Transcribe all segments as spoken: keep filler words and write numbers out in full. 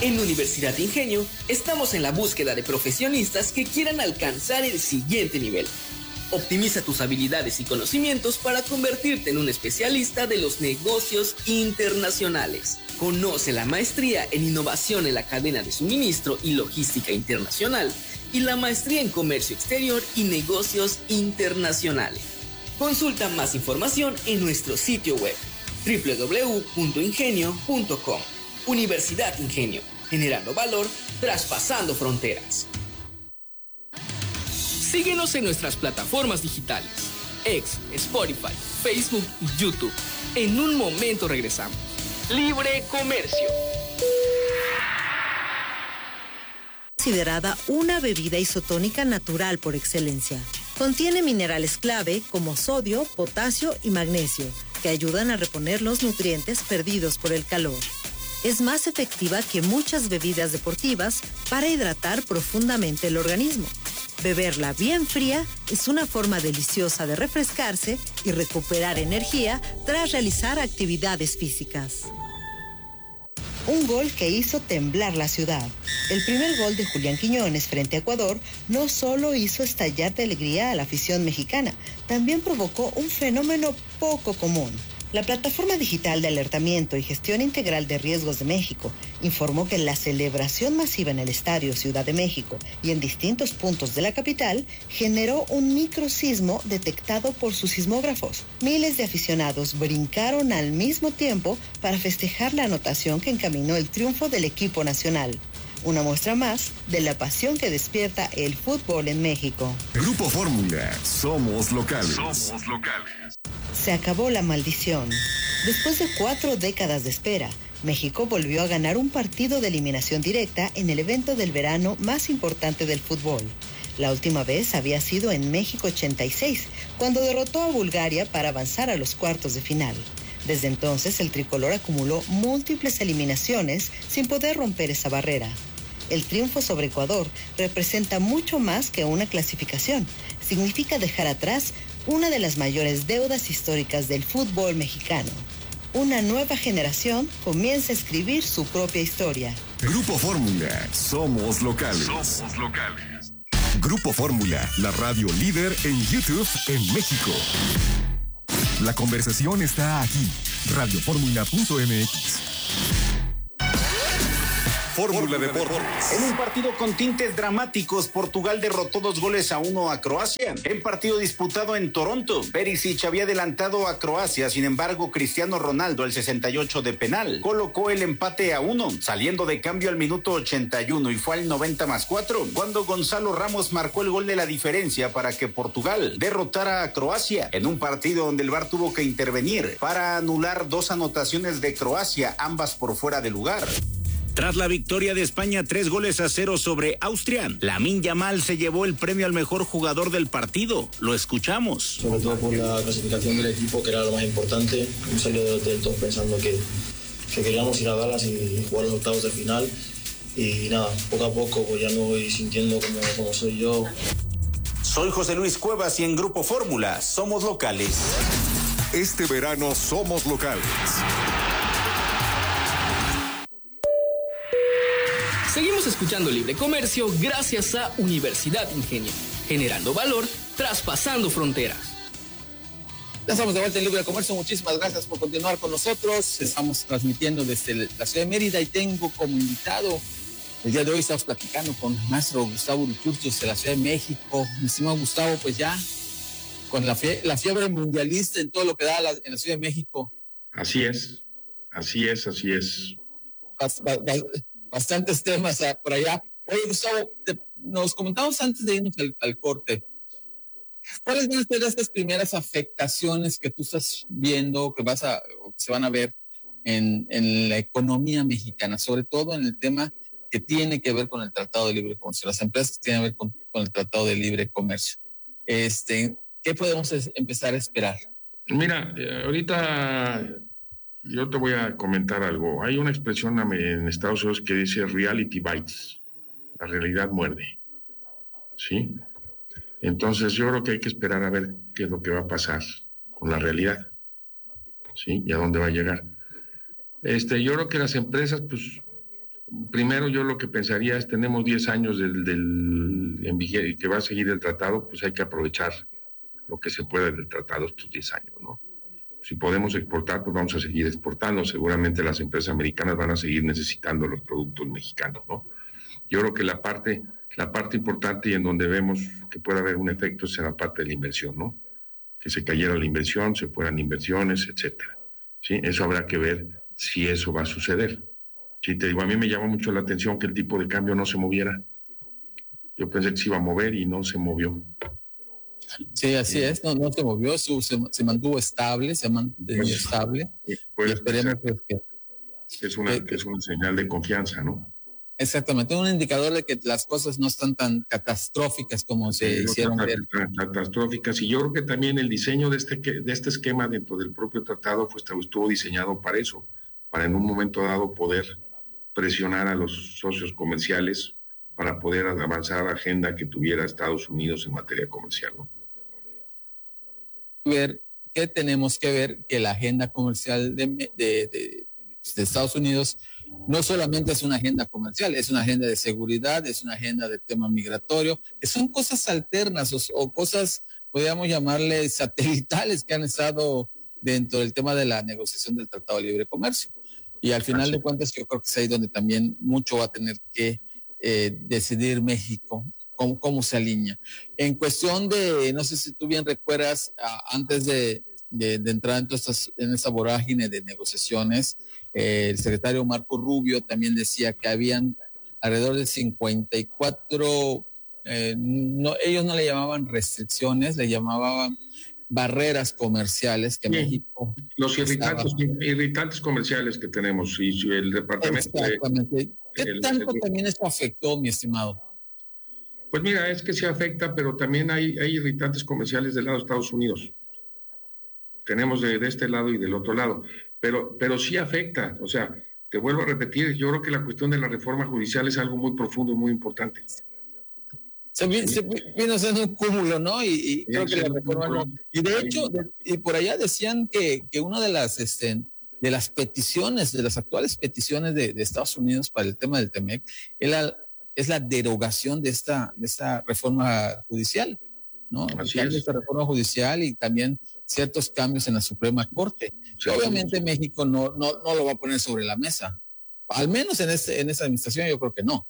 En Universidad Ingenio estamos en la búsqueda de profesionistas que quieran alcanzar el siguiente nivel. Optimiza tus habilidades y conocimientos para convertirte en un especialista de los negocios internacionales. Conoce la maestría en innovación en la cadena de suministro y logística internacional y la maestría en comercio exterior y negocios internacionales. Consulta más información en nuestro sitio web doble u doble u doble u punto ingenio punto com. Universidad Ingenio, generando valor, traspasando fronteras. Síguenos en nuestras plataformas digitales, X, Spotify, Facebook y YouTube. En un momento regresamos. Libre Comercio. Considerada una bebida isotónica natural por excelencia. Contiene minerales clave como sodio, potasio y magnesio, que ayudan a reponer los nutrientes perdidos por el calor. Es más efectiva que muchas bebidas deportivas para hidratar profundamente el organismo. Beberla bien fría es una forma deliciosa de refrescarse y recuperar energía tras realizar actividades físicas. Un gol que hizo temblar la ciudad. El primer gol de Julián Quiñones frente a Ecuador no solo hizo estallar de alegría a la afición mexicana, también provocó un fenómeno poco común. La plataforma digital de alertamiento y gestión integral de riesgos de México informó que la celebración masiva en el Estadio Ciudad de México y en distintos puntos de la capital generó un microsismo detectado por sus sismógrafos. Miles de aficionados brincaron al mismo tiempo para festejar la anotación que encaminó el triunfo del equipo nacional. Una muestra más de la pasión que despierta el fútbol en México. Grupo Fórmula, somos locales. Somos locales. Se acabó la maldición. Después de cuatro décadas de espera, México volvió a ganar un partido de eliminación directa en el evento del verano más importante del fútbol. La última vez había sido en México ochenta y seis, cuando derrotó a Bulgaria para avanzar a los cuartos de final. Desde entonces, el tricolor acumuló múltiples eliminaciones sin poder romper esa barrera. El triunfo sobre Ecuador representa mucho más que una clasificación. Significa dejar atrás una de las mayores deudas históricas del fútbol mexicano. Una nueva generación comienza a escribir su propia historia. Grupo Fórmula, somos locales. Somos locales. Grupo Fórmula, la radio líder en YouTube en México. La conversación está aquí. radio fórmula punto m x. Fórmula Deportes. En un partido con tintes dramáticos, Portugal derrotó dos goles a uno a Croacia. En partido disputado en Toronto, Perisic había adelantado a Croacia, sin embargo, Cristiano Ronaldo, el sesenta y ocho de penal, colocó el empate a uno, saliendo de cambio al minuto ochenta y uno y fue al noventa más cuatro, cuando Gonzalo Ramos marcó el gol de la diferencia para que Portugal derrotara a Croacia, en un partido donde el V A R tuvo que intervenir para anular dos anotaciones de Croacia, ambas por fuera de lugar. Tras la victoria de España tres goles a cero sobre Austria, Lamine Yamal se llevó el premio al mejor jugador del partido. Lo escuchamos. Sobre todo por la clasificación del equipo, que era lo más importante. Hemos salido del top pensando que, que queríamos ir a Dallas y jugar los octavos de final. Y nada, poco a poco pues ya me voy sintiendo como, como soy yo. Soy José Luis Cuevas y en Grupo Fórmula somos locales. Este verano somos locales. Seguimos escuchando Libre Comercio gracias a Universidad Ingenio, generando valor, traspasando fronteras. Ya estamos de vuelta en Libre Comercio, muchísimas gracias por continuar con nosotros. Estamos transmitiendo desde la ciudad de Mérida y tengo como invitado, el día de hoy estamos platicando con el maestro Gustavo Urichurtius de la Ciudad de México. Mi estimado Gustavo, pues ya con la, fie- la fiebre mundialista en todo lo que da la, en la Ciudad de México. Así es, así es, así es. Bas- ba- ba- bastantes temas ah, por allá. Oye, Gustavo, te- nos comentamos antes de irnos al, al corte. ¿Cuáles van a ser estas primeras afectaciones que tú estás viendo, que vas a, o que se van a ver en, en la economía mexicana, sobre todo en el tema que tiene que ver con el Tratado de Libre Comercio? Las empresas tienen que ver con, con el Tratado de Libre Comercio. Este, ¿qué podemos es, empezar a esperar? Mira, eh, ahorita yo te voy a comentar algo. Hay una expresión en Estados Unidos que dice reality bites. La realidad muerde. ¿Sí? Entonces yo creo que hay que esperar a ver qué es lo que va a pasar con la realidad. ¿Sí? Y a dónde va a llegar. Este, yo creo que las empresas, pues, primero yo lo que pensaría es, tenemos diez años del, del en vigencia, que va a seguir el tratado, pues hay que aprovechar lo que se pueda del tratado estos diez años, ¿no? Si podemos exportar, pues vamos a seguir exportando. Seguramente las empresas americanas van a seguir necesitando los productos mexicanos, ¿no? Yo creo que la parte, la parte importante y en donde vemos que puede haber un efecto es en la parte de la inversión, ¿no? Que se cayera la inversión, se fueran inversiones, etcétera. ¿Sí? Eso habrá que ver si eso va a suceder. Sí, te digo, a mí me llamó mucho la atención que el tipo de cambio no se moviera. Yo pensé que se iba a mover y no se movió. Sí, así es, no, no se movió, se, se mantuvo estable, se mantuvo pues, estable. Pues, y esperemos pues, que, que, es una, que, que es una señal de confianza, ¿no? Exactamente, un indicador de que las cosas no están tan catastróficas como se sí, hicieron no ver. Catastróficas, y yo creo que también el diseño de este, de este esquema dentro del propio tratado pues, estuvo diseñado para eso, para en un momento dado poder presionar a los socios comerciales para poder avanzar la agenda que tuviera Estados Unidos en materia comercial, ¿no? Ver qué tenemos que ver que la agenda comercial de, de, de, de Estados Unidos no solamente es una agenda comercial, es una agenda de seguridad, es una agenda de tema migratorio, que son cosas alternas o, o cosas, podríamos llamarle satelitales, que han estado dentro del tema de la negociación del Tratado de Libre Comercio. Y al final de cuentas yo creo que es ahí donde también mucho va a tener que eh, decidir México. Cómo, cómo se alinea. En cuestión de, no sé si tú bien recuerdas, uh, antes de, de, de entrar en, estas, en esta vorágine de negociaciones, eh, el secretario Marco Rubio también decía que habían alrededor de cincuenta y cuatro, eh, no, ellos no le llamaban restricciones, le llamaban barreras comerciales que sí, México... Los irritantes, estaba... irritantes comerciales que tenemos y el departamento... Exactamente. ¿Qué el, tanto el, también esto afectó, mi estimado? Pues mira, es que sí afecta, pero también hay, hay irritantes comerciales del lado de Estados Unidos. Tenemos de, de este lado y del otro lado, pero, pero sí afecta. O sea, te vuelvo a repetir, yo creo que la cuestión de la reforma judicial es algo muy profundo y muy importante. Se vino, se vino siendo un cúmulo, ¿no? Y, y creo que la reforma no. Y de hecho, de, y por allá decían que, que una de las, este, de las peticiones, de las actuales peticiones de, de Estados Unidos para el tema del T-M E C, era es la derogación de esta, de esta reforma judicial, ¿no? Así es. De esta reforma judicial y también ciertos cambios en la Suprema Corte. Sí, obviamente sí. México no, no, no lo va a poner sobre la mesa. Al menos en, este, en esta administración yo creo que no.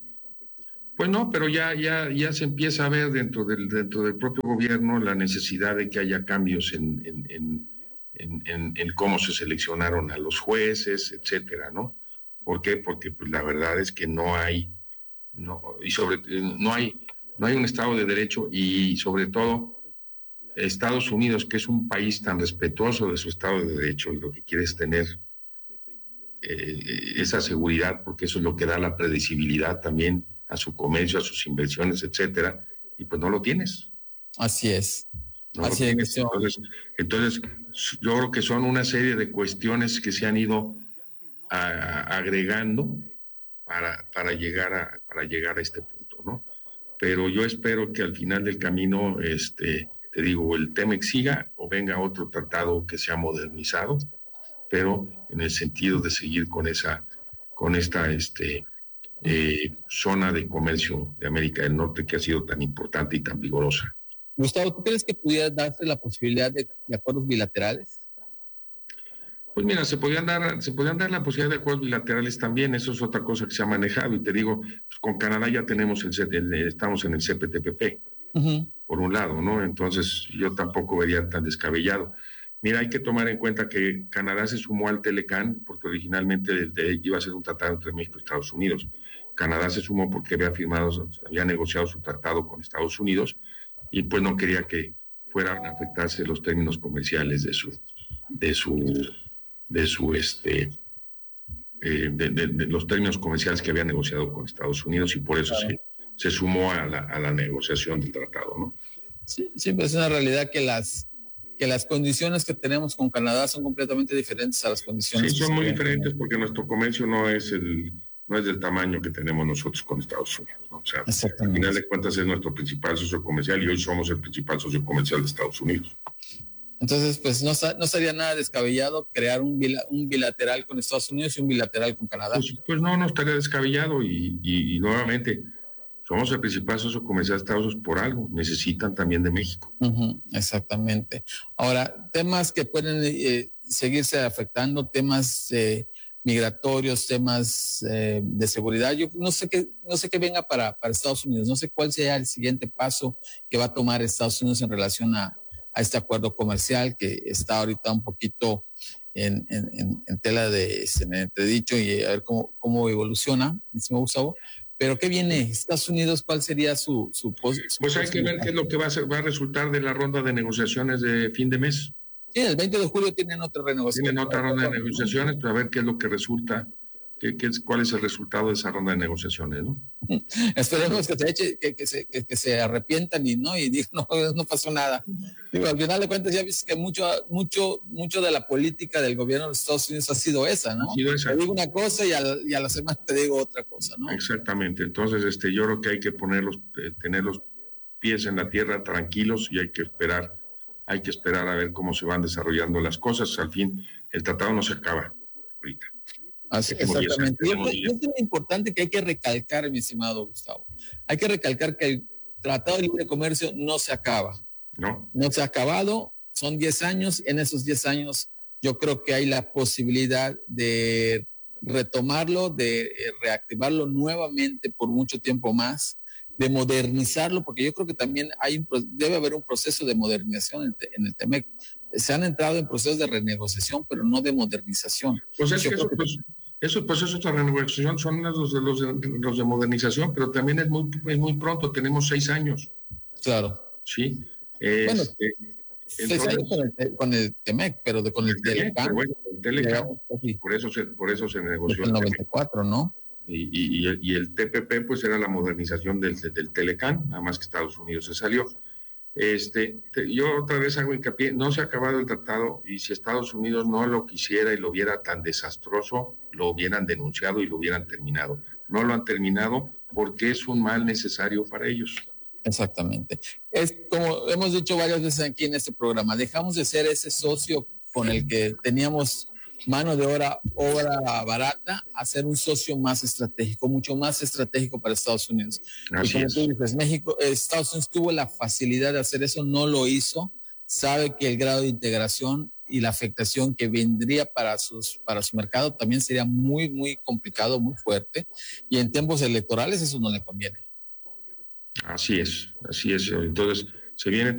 Pues no, pero ya, ya, ya se empieza a ver dentro del, dentro del propio gobierno la necesidad de que haya cambios en, en, en, en, en, en cómo se seleccionaron a los jueces, etcétera, ¿no? ¿Por qué? Porque pues, la verdad es que no hay No, y sobre no hay no hay un Estado de Derecho y sobre todo Estados Unidos, que es un país tan respetuoso de su Estado de Derecho y lo que quiere es tener eh, esa seguridad, porque eso es lo que da la predecibilidad también a su comercio, a sus inversiones, etcétera, y pues no lo tienes. Así es. No Así lo es. tienes. Entonces, entonces, yo creo que son una serie de cuestiones que se han ido a, agregando Para, para, llegar a, para llegar a este punto, ¿no? Pero yo espero que al final del camino, este, te digo, el T M E C siga o venga otro tratado que sea modernizado, pero en el sentido de seguir con esa, con esta este, eh, zona de comercio de América del Norte que ha sido tan importante y tan vigorosa. Gustavo, ¿tú crees que pudiera darse la posibilidad de, de acuerdos bilaterales? Pues mira, se podían dar, se podían dar la posibilidad de acuerdos bilaterales también, eso es otra cosa que se ha manejado, y te digo, pues con Canadá ya tenemos el, el estamos en el C P T P P, uh-huh. por un lado, ¿no? Entonces yo tampoco vería tan descabellado. Mira, hay que tomar en cuenta que Canadá se sumó al Telecan porque originalmente el de, iba a ser un tratado entre México y Estados Unidos. Canadá se sumó porque había firmado, había negociado su tratado con Estados Unidos y pues no quería que fueran a afectarse los términos comerciales de su, de su de su este eh, de, de, de los términos comerciales que había negociado con Estados Unidos y por eso claro. se, se sumó a la, a la negociación del tratado, ¿no? Sí, sí, pero es una realidad que las que las condiciones que tenemos con Canadá son completamente diferentes a las condiciones. Sí, son muy diferentes porque nuestro comercio no es el no es del tamaño que tenemos nosotros con Estados Unidos, ¿no? O sea, al final de cuentas es nuestro principal socio comercial y hoy somos el principal socio comercial de Estados Unidos. Entonces, pues no, no sería nada descabellado crear un, bila, un bilateral con Estados Unidos y un bilateral con Canadá. Pues, pues no, no estaría descabellado y, y, y nuevamente somos el principal socio comercial de Estados Unidos por algo, necesitan también de México. Uh-huh, exactamente. Ahora, temas que pueden eh, seguirse afectando, temas eh, migratorios, temas eh, de seguridad. Yo no sé qué, no sé qué venga para, para Estados Unidos, no sé cuál sea el siguiente paso que va a tomar Estados Unidos en relación a, a este acuerdo comercial que está ahorita un poquito en, en, en tela de en entredicho y a ver cómo, cómo evoluciona, encima Gustavo. Pero ¿qué viene? ¿Estados Unidos cuál sería su... su, su pues hay que ver qué es lo que va a, ser, va a resultar de la ronda de negociaciones de fin de mes. Sí, el veinte de julio tienen otra renegociación. Tienen otra ronda de negociaciones, pero a ver qué es lo que resulta, qué, qué es, cuál es el resultado de esa ronda de negociaciones, ¿no? Esperemos que se eche, que, que, se, que, que se arrepientan y no, y digan, no, no pasó nada. Digo, al final de cuentas ya viste que mucho, mucho, mucho de la política del gobierno de los Estados Unidos ha sido esa, ¿no? Ha sido esa. Te digo una cosa y a, y a la semana te digo otra cosa, ¿no? Exactamente. Entonces, este, yo creo que hay que poner los, eh, tener los pies en la tierra tranquilos y hay que esperar, hay que esperar a ver cómo se van desarrollando las cosas. Al fin, el tratado no se acaba ahorita. Así, exactamente. Y es, es muy importante que hay que recalcar, mi estimado Gustavo. Hay que recalcar que el Tratado de Libre Comercio no se acaba. No. No se ha acabado. Son diez años. En esos diez años yo creo que hay la posibilidad de retomarlo, de reactivarlo nuevamente por mucho tiempo más, de modernizarlo, porque yo creo que también hay un, debe haber un proceso de modernización en, en el T M E C. Se han entrado en procesos de renegociación, pero no de modernización. Pues es que eso, que... Pues, esos procesos de renegociación son los de, los, de, los de modernización, pero también es muy, es muy pronto, tenemos seis años. Claro. Sí. Bueno, este, seis entonces, años con el, con el T M E C, pero de, con el, el Telecam. Bueno, el Telecam, por eso se, por eso se negoció. El noventa y cuatro, ¿no? Y, y, y el T P P pues era la modernización del, del Telecam, nada más que Estados Unidos se salió. Este, te, yo otra vez hago hincapié, no se ha acabado el tratado y si Estados Unidos no lo quisiera y lo viera tan desastroso, lo hubieran denunciado y lo hubieran terminado. No lo han terminado porque es un mal necesario para ellos. Exactamente. Es como hemos dicho varias veces aquí en este programa, dejamos de ser ese socio con el que teníamos mano de obra, obra barata, a ser un socio más estratégico, mucho más estratégico para Estados Unidos. Así y como es. tú dices, México, Estados Unidos tuvo la facilidad de hacer eso, no lo hizo, sabe que el grado de integración y la afectación que vendría para, sus, para su mercado también sería muy, muy complicado, muy fuerte, y en tiempos electorales eso no le conviene. Así es, así es. Entonces, se viene